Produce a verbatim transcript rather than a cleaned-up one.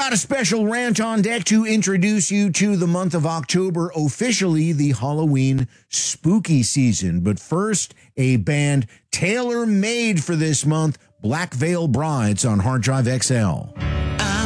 got a special rant on deck to introduce you to the month of October, officially the Halloween spooky season. But first, a band tailor-made for this month, Black Veil Brides on Hard Drive X L.